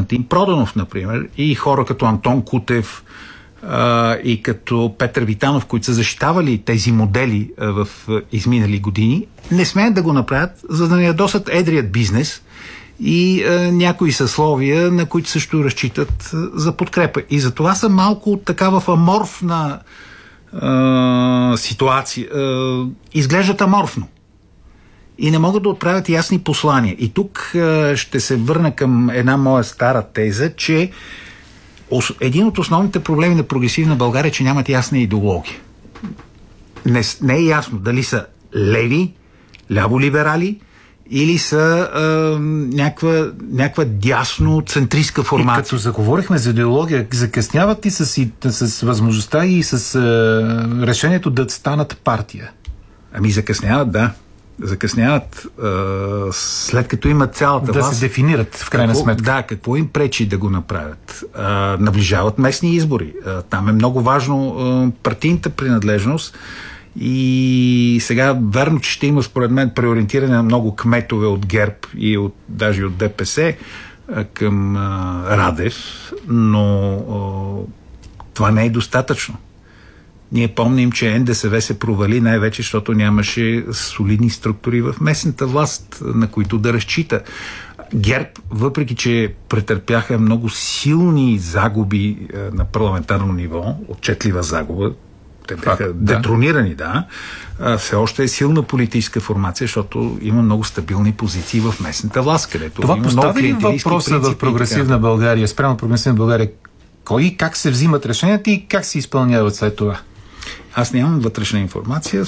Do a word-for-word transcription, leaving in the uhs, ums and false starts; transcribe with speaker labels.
Speaker 1: Константин Проданов, например, и хора като Антон Кутев а, и като Петър Витанов, които са защитавали тези модели а, в а, изминали години, не смеят да го направят, за да не ядосат едрият бизнес и а, някои съсловия, на които също разчитат а, за подкрепа. И за това са малко така в аморфна а, ситуация. А, изглеждат аморфно. И не могат да отправят ясни послания. И тук а, ще се върна към една моя стара теза, че ос, един от основните проблеми на прогресивна България е, че нямат ясна идеология. Не, не е ясно дали са леви, ляво-либерали или са а, някаква, някаква дясно-центристка формация.
Speaker 2: И като заговорихме за идеология, закъсняват и с, и с възможността и с а, решението да станат партия?
Speaker 1: Ами закъсняват, да. Закъсняват а, след като имат цялата
Speaker 2: да
Speaker 1: власт.
Speaker 2: Да се дефинират в крайна
Speaker 1: какво,
Speaker 2: сметка.
Speaker 1: Да, какво им пречи да го направят? А, наближават местни избори. А, там е много важно а, партийната принадлежност и сега верно, че ще има според мен преориентиране на много кметове от ГЕРБ и от, даже от ДПС а, към а, Радев, но а, това не е достатъчно. Ние помним, че Ен Де Ес Ве се провали най-вече, защото нямаше солидни структури в местната власт, на които да разчита. ГЕРБ, въпреки че претърпяха много силни загуби е, на парламентарно ниво, отчетлива загуба, те бяха
Speaker 2: да.
Speaker 1: детронирани, да, а, все още е силна политическа формация, защото има много стабилни позиции в местната власт, където
Speaker 2: това
Speaker 1: има
Speaker 2: постави ли въпроса в прогресивна България, спрямо прогресивна България, кой и как се взимат решенията и как се изпълняват след това?
Speaker 1: Аз нямам вътрешна информация.